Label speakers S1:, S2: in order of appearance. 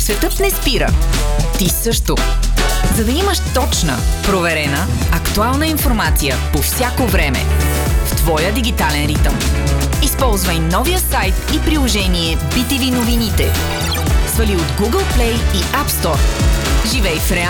S1: Светът не спира. Ти също. За да имаш точна, проверена, актуална информация по всяко време. В твоя дигитален ритъм. Използвай новия сайт и приложение BTV новините. Свали от Google Play и App Store. Живей в реално